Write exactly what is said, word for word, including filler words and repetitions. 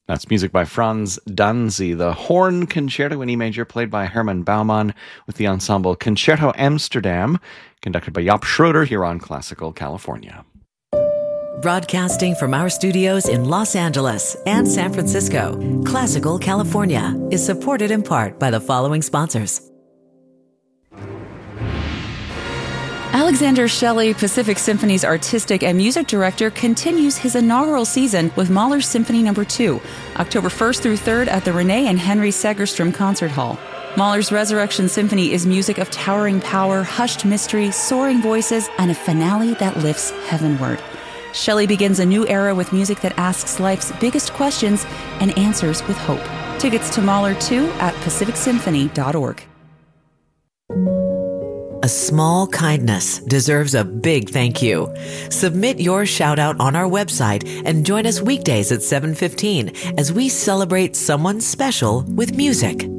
That's music by Franz Danzy. The horn concerto in E major played by Hermann Baumann with the ensemble Concerto Amsterdam, conducted by Jaap Schroeder here on Classical California. Broadcasting from our studios in Los Angeles and San Francisco, Classical California is supported in part by the following sponsors. Alexander Shelley, Pacific Symphony's artistic and music director, continues his inaugural season with Mahler's Symphony Number two, October first through third at the Renee and Henry Segerstrom Concert Hall. Mahler's Resurrection Symphony is music of towering power, hushed mystery, soaring voices, and a finale that lifts heavenward. Shelley begins a new era with music that asks life's biggest questions and answers with hope. Tickets to Mahler two at pacific symphony dot org. A small kindness deserves a big thank you. Submit your shout out on our website and join us weekdays at seven fifteen as we celebrate someone special with music.